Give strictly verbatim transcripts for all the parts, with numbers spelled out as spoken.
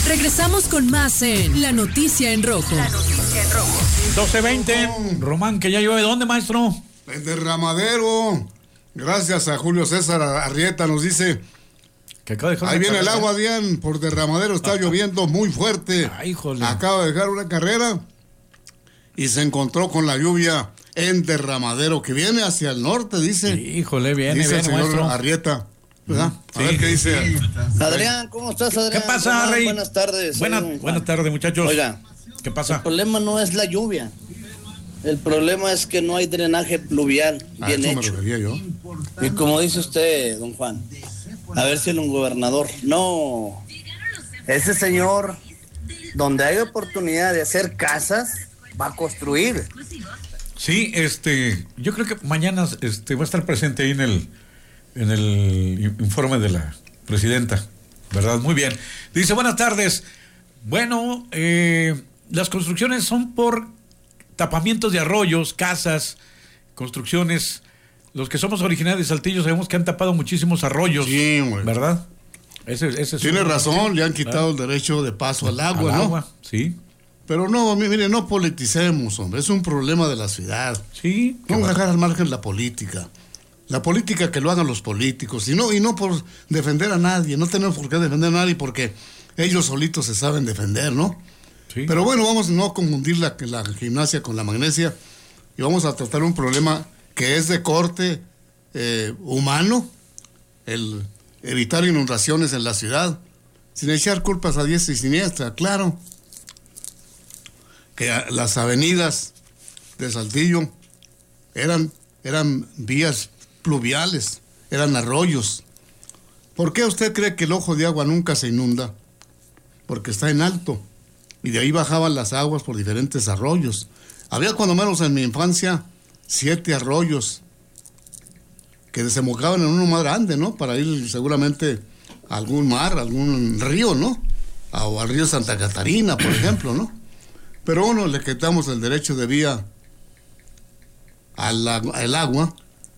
Regresamos con más en La Noticia en Rojo. La Noticia en Rojo. doce veinte. Román, que ya llueve. ¿Dónde, maestro? El derramadero. Gracias a Julio César Arrieta nos dice... Que acaba de dejar ahí una viene carrera. el agua, Dian, por derramadero. Está lloviendo muy fuerte. Ay, híjole. Acaba de dejar una carrera y se encontró con la lluvia en derramadero, que viene hacia el norte, dice. Híjole, viene, dice viene, el señor maestro. Arrieta, ¿verdad? Sí. A ver qué dice. Adrián, ¿cómo estás, Adrián? ¿Qué pasa, Buenas, Rey? Buenas tardes. Buena, Soy- buenas tardes, muchachos. Oiga, ¿Qué el pasa? problema no es la lluvia. El problema es que no hay drenaje pluvial A bien eso me hecho. refería yo. Y como dice usted, don Juan, a ver si el gobernador. No, ese señor, donde hay oportunidad de hacer casas, va a construir. Sí, este, yo creo que mañana este, va a estar presente ahí en el, en el informe de la presidenta, ¿verdad? Muy bien. Dice, buenas tardes. Bueno, eh, las construcciones son por tapamientos de arroyos, casas, construcciones. Los que somos originarios de Saltillo sabemos que han tapado muchísimos arroyos, Sí, güey. ¿verdad? Ese, ese es Tiene un- razón, le han quitado el derecho de paso al agua, al ¿no? agua, sí. Pero no, mire, no politicemos, hombre. Es un problema de la ciudad. Sí. No vamos a dejar al margen la política. La política que lo hagan los políticos. Y no, y no por defender a nadie. No tenemos por qué defender a nadie porque ellos solitos se saben defender, ¿no? Sí. Pero bueno, vamos a no confundir la, la gimnasia con la magnesia. Y vamos a tratar un problema que es de corte eh, humano. El evitar inundaciones en la ciudad. Sin echar culpas a diestra y siniestra, claro. Que a- las avenidas de Saltillo eran, eran vías pluviales, eran arroyos. ¿Por qué usted cree que el ojo de agua nunca se inunda? Porque está en alto. Y de ahí bajaban las aguas por diferentes arroyos. Había cuando menos en mi infancia siete arroyos que desembocaban en uno más grande, ¿no? Para ir seguramente a algún mar, a algún río, ¿no? A- o al río Santa Catarina, por ejemplo, ¿no? Pero uno le quitamos el derecho de vía al, agu- al agua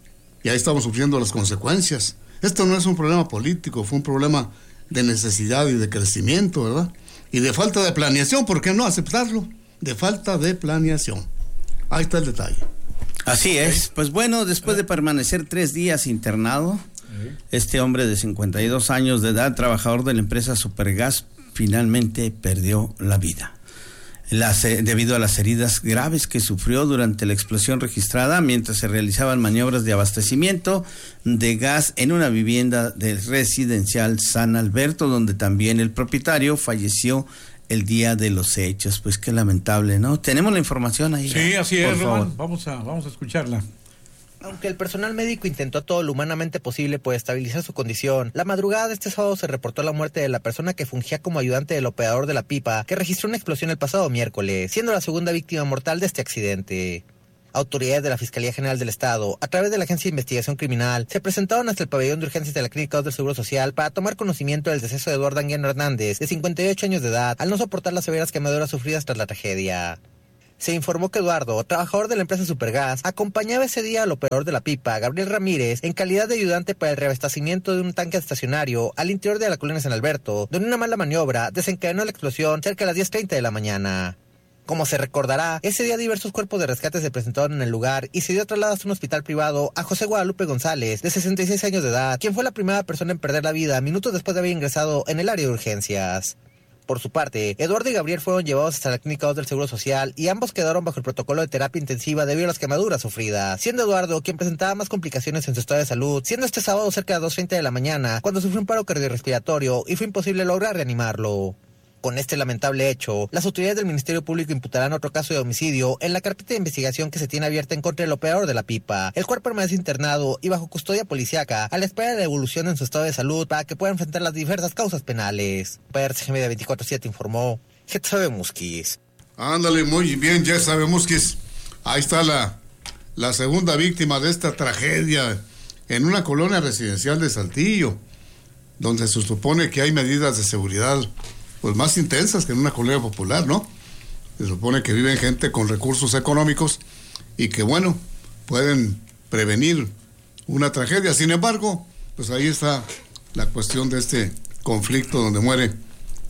y ahí estamos sufriendo las consecuencias. Esto no es un problema político, fue un problema de necesidad y de crecimiento, ¿verdad? Y de falta de planeación, ¿por qué no aceptarlo? De falta de planeación. Ahí está el detalle. Así es. Pues bueno, después de permanecer tres días internado, este hombre de cincuenta y dos años de edad, trabajador de la empresa Supergas, finalmente perdió la vida. Las, eh, debido a las heridas graves que sufrió durante la explosión registrada mientras se realizaban maniobras de abastecimiento de gas en una vivienda del residencial San Alberto, donde también el propietario falleció el día de los hechos. Pues qué lamentable, ¿no? Tenemos la información ahí. Sí, así Por es, favor. Román. Vamos a, vamos a escucharla. Aunque el personal médico intentó todo lo humanamente posible por estabilizar su condición, la madrugada de este sábado se reportó la muerte de la persona que fungía como ayudante del operador de la pipa, que registró una explosión el pasado miércoles, siendo la segunda víctima mortal de este accidente. Autoridades de la Fiscalía General del Estado, a través de la Agencia de Investigación Criminal, se presentaron hasta el pabellón de urgencias de la Clínica dos del Seguro Social para tomar conocimiento del deceso de Eduardo Anguiano Hernández, de cincuenta y ocho años de edad, al no soportar las severas quemaduras sufridas tras la tragedia. Se informó que Eduardo, trabajador de la empresa Supergas, acompañaba ese día al operador de la pipa, Gabriel Ramírez, en calidad de ayudante para el reabastecimiento de un tanque estacionario al interior de la colonia San Alberto, donde una mala maniobra desencadenó la explosión cerca de las diez treinta de la mañana. Como se recordará, ese día diversos cuerpos de rescate se presentaron en el lugar y se dio traslado hasta un hospital privado a José Guadalupe González, de sesenta y seis años de edad, quien fue la primera persona en perder la vida minutos después de haber ingresado en el área de urgencias. Por su parte, Eduardo y Gabriel fueron llevados hasta la Clínica dos del Seguro Social y ambos quedaron bajo el protocolo de terapia intensiva debido a las quemaduras sufridas, siendo Eduardo quien presentaba más complicaciones en su estado de salud, siendo este sábado cerca de las dos treinta de la mañana cuando sufrió un paro cardiorrespiratorio y fue imposible lograr reanimarlo. Con este lamentable hecho, las autoridades del Ministerio Público imputarán otro caso de homicidio en la carpeta de investigación que se tiene abierta en contra del operador de la pipa, el cual permanece internado y bajo custodia policíaca a la espera de la evolución en su estado de salud para que pueda enfrentar las diversas causas penales. P R C G M de veinticuatro siete informó Getsabe Musquiz. Ándale, muy bien, ya sabemos que es, ahí está la, la segunda víctima de esta tragedia en una colonia residencial de Saltillo, donde se supone que hay medidas de seguridad pues más intensas que en una colonia popular, ¿no? Se supone que viven gente con recursos económicos y que, bueno, pueden prevenir una tragedia. Sin embargo, pues ahí está la cuestión de este conflicto donde muere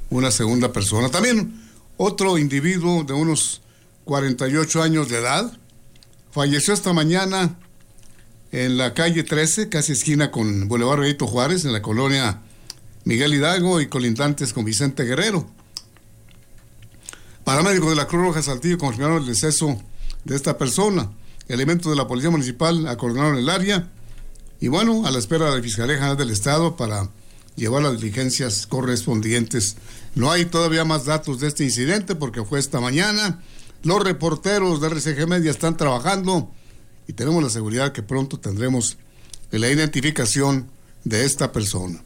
una segunda persona. También otro individuo de unos cuarenta y ocho años de edad falleció esta mañana en la calle trece, casi esquina con Boulevard Benito Juárez, en la colonia Miguel Hidalgo y colindantes con Vicente Guerrero. Paramédicos de la Cruz Roja Saltillo confirmaron el deceso de esta persona. Elementos de la Policía Municipal acordonaron el área y bueno, a la espera de la Fiscalía General del Estado para llevar las diligencias correspondientes. No hay todavía más datos de este incidente porque fue esta mañana. Los reporteros de R C G Media están trabajando y tenemos la seguridad que pronto tendremos la identificación de esta persona.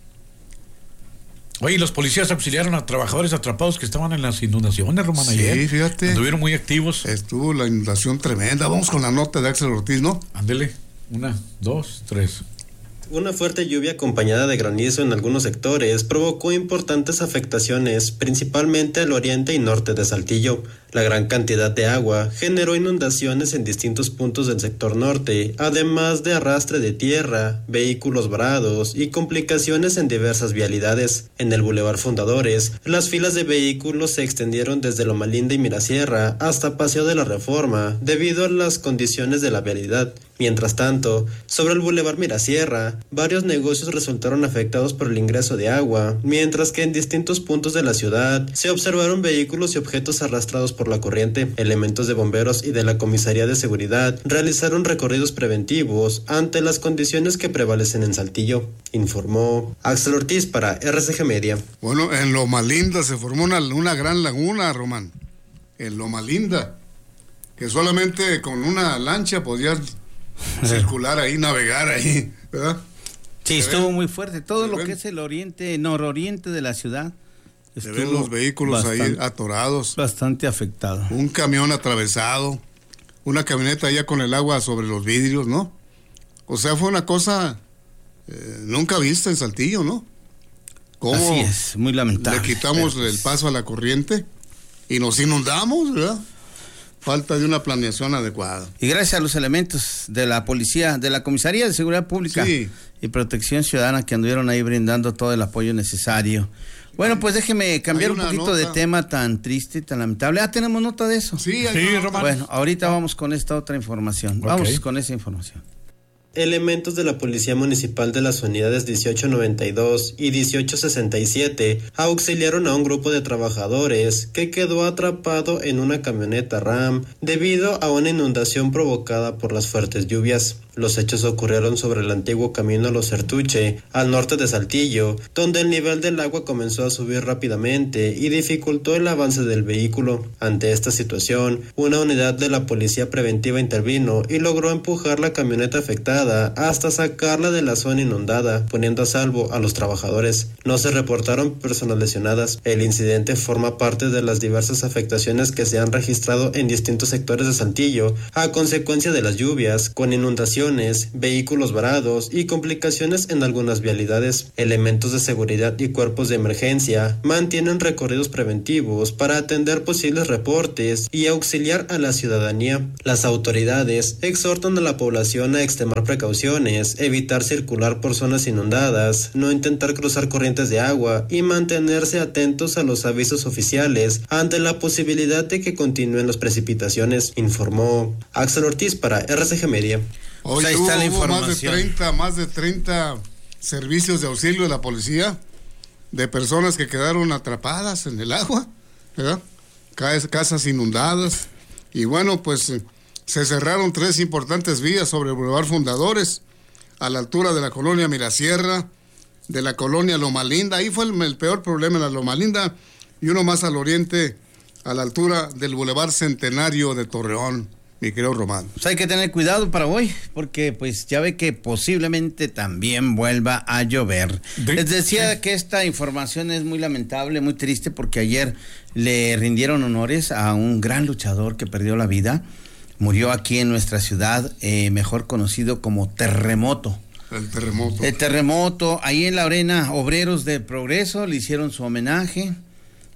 Oye, los policías auxiliaron a trabajadores atrapados que estaban en las inundaciones, Román, sí, ayer. Sí, fíjate. Estuvieron muy activos. Estuvo la inundación tremenda. Vamos con la nota de Axel Ortiz, ¿no? Ándele. Una, dos, tres. Una fuerte lluvia acompañada de granizo en algunos sectores provocó importantes afectaciones, principalmente al oriente y norte de Saltillo. La gran cantidad de agua generó inundaciones en distintos puntos del sector norte, además de arrastre de tierra, vehículos varados y complicaciones en diversas vialidades. En el Boulevard Fundadores, las filas de vehículos se extendieron desde Loma Linda y Mirasierra hasta Paseo de la Reforma, debido a las condiciones de la vialidad. Mientras tanto, sobre el Boulevard Mirasierra, varios negocios resultaron afectados por el ingreso de agua, mientras que en distintos puntos de la ciudad se observaron vehículos y objetos arrastrados por la corriente. Elementos de bomberos y de la Comisaría de Seguridad realizaron recorridos preventivos ante las condiciones que prevalecen en Saltillo, informó Axel Ortiz para R C G Media. Bueno, en Loma Linda se formó una, una gran laguna, Román. En Loma Linda, que solamente con una lancha podías circular ahí, navegar ahí, ¿verdad? Sí, estuvo muy fuerte. Todo lo que es el oriente, nororiente de la ciudad. Se ven los vehículos bastante, ahí atorados. Bastante afectado. Un camión atravesado, una camioneta ya con el agua sobre los vidrios, ¿no? O sea, fue una cosa eh, nunca vista en Saltillo, ¿no? ¿Cómo Así es, muy lamentable. Le quitamos el paso a la corriente y nos inundamos, ¿verdad? Falta de una planeación adecuada. Y gracias a los elementos de la policía, de la Comisaría de Seguridad Pública sí. y Protección Ciudadana que anduvieron ahí brindando todo el apoyo necesario. Bueno, pues déjeme cambiar un poquito nota. de tema tan triste, tan lamentable. Ah, ¿tenemos nota de eso? Sí, sí, Román. Bueno, ahorita vamos con esta otra información. Okay. Vamos con esa información. Elementos de la Policía Municipal de las unidades dieciocho noventa y dos y dieciocho sesenta y siete auxiliaron a un grupo de trabajadores que quedó atrapado en una camioneta RAM debido a una inundación provocada por las fuertes lluvias. Los hechos ocurrieron sobre el antiguo camino Los Certuche, al norte de Saltillo, donde el nivel del agua comenzó a subir rápidamente y dificultó el avance del vehículo. Ante esta situación, una unidad de la Policía Preventiva intervino y logró empujar la camioneta afectada hasta sacarla de la zona inundada, poniendo a salvo a los trabajadores. No se reportaron personas lesionadas. El incidente forma parte de las diversas afectaciones que se han registrado en distintos sectores de Saltillo a consecuencia de las lluvias, con inundaciones, vehículos varados y complicaciones en algunas vialidades. Elementos de seguridad y cuerpos de emergencia mantienen recorridos preventivos para atender posibles reportes y auxiliar a la ciudadanía. Las autoridades exhortan a la población a extremar precauciones, evitar circular por zonas inundadas, no intentar cruzar corrientes de agua y mantenerse atentos a los avisos oficiales ante la posibilidad de que continúen las precipitaciones, informó Axel Ortiz para R C G Media. Hoy pues ahí está la información. Más de treinta, más de treinta servicios de auxilio de la policía de personas que quedaron atrapadas en el agua, ¿verdad? Casas inundadas. Y bueno, pues se cerraron tres importantes vías sobre el Boulevard Fundadores, a la altura de la colonia Mirasierra, de la colonia Loma Linda. Ahí fue el, el peor problema en la Loma Linda, y uno más al oriente, a la altura del Boulevard Centenario de Torreón. Mi querido Román. Pues hay que tener cuidado para hoy, porque pues ya ve que posiblemente también vuelva a llover. ¿De? Les decía que esta información es muy lamentable, muy triste, porque ayer le rindieron honores a un gran luchador que perdió la vida. Murió aquí en nuestra ciudad, eh, mejor conocido como Terremoto. El Terremoto. El Terremoto, ahí en la arena Obreros del Progreso le hicieron su homenaje.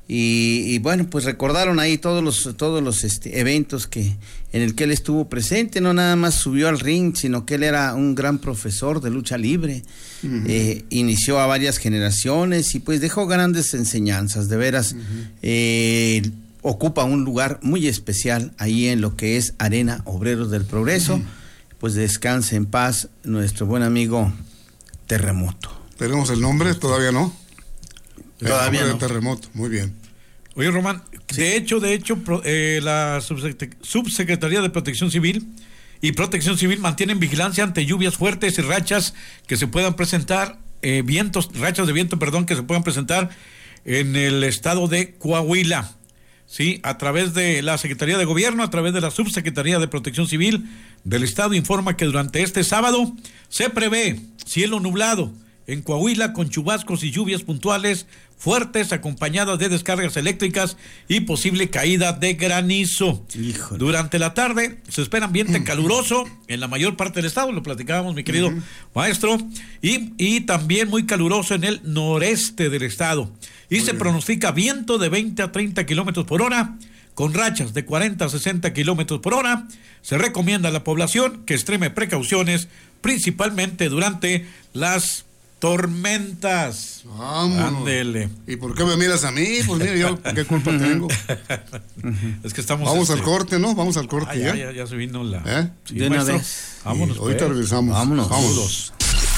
Y, y bueno, pues recordaron ahí todos los todos los este, eventos que en el que él estuvo presente. No nada más subió al ring, sino que él era un gran profesor de lucha libre. Uh-huh. eh, inició a varias generaciones y pues dejó grandes enseñanzas. De veras, uh-huh. eh, ocupa un lugar muy especial ahí en lo que es Arena Obreros del Progreso. Uh-huh. Pues descanse en paz nuestro buen amigo Terremoto. ¿Tenemos el nombre? Todavía no. Todavía el no. Terremoto, muy bien. Oye, Román, sí. de hecho, de hecho, eh, la Subsecretaría de Protección Civil y Protección Civil mantienen vigilancia ante lluvias fuertes y rachas que se puedan presentar, eh, vientos, rachas de viento, perdón, que se puedan presentar en el estado de Coahuila. Sí, a través de la Secretaría de Gobierno, a través de la Subsecretaría de Protección Civil del Estado, informa que durante este sábado se prevé cielo nublado en Coahuila con chubascos y lluvias puntuales fuertes acompañadas de descargas eléctricas y posible caída de granizo. Híjole. Durante la tarde se espera ambiente caluroso en la mayor parte del estado, lo platicábamos mi querido uh-huh. maestro, y, y también muy caluroso en el noreste del estado. Y muy se bien. pronostica viento de veinte a treinta kilómetros por hora, con rachas de cuarenta a sesenta kilómetros por hora. Se recomienda a la población que extreme precauciones, principalmente durante las tormentas. Vámonos. Ándele. ¿Y por qué me miras a mí? Pues mira, yo qué culpa tengo. Es que estamos. Vamos este... al corte, ¿no? Vamos al corte. Ah, ya, ya, ya se vino la. ¿Eh? Sí, de una maestro. vez. Vámonos. Sí, ahorita pues. regresamos. Vámonos. Vámonos.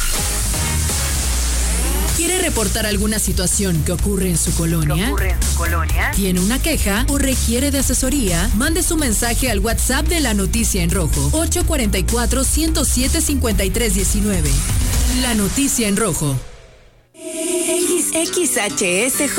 ¿Quiere reportar alguna situación que ocurre en su colonia? ¿Qué ocurre en su colonia? ¿Tiene una queja o requiere de asesoría? Mande su mensaje al WhatsApp de La Noticia en Rojo, ocho cuatro cuatro, uno cero siete, cinco tres uno nueve. La Noticia en Rojo. X H S